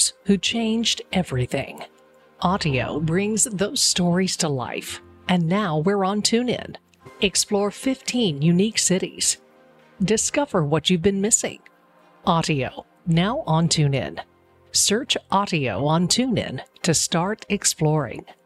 explorers who changed everything. Audio brings those stories to life, and now we're on TuneIn. Explore 15 unique cities. Discover what you've been missing. Audio, now on TuneIn. Search Audio on TuneIn to start exploring.